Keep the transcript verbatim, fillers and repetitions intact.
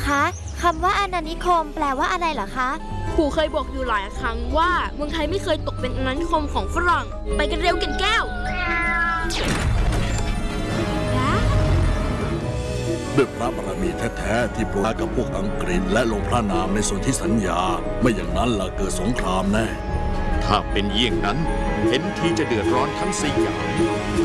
คะคำว่าอาณานิคมแปลว่าอะไรเหรอคะปู่เคยบอกอยู่หลายครั้งว่าเมืองไทยไม่เคยตกเป็นอาณานิคมของฝรั่งไปกันเร็วกันแก้วด้วยพระบารมีแท้ๆที่โปรดกับพวกอังกฤษและลงพระนามในส่วนที่สัญญาไม่อย่างนั้นล่ะเกิดสงครามแน่ถ้าเป็นเยี่ยงนั้นเห็นทีจะเดือดร้อนทั้งสี่อย่าง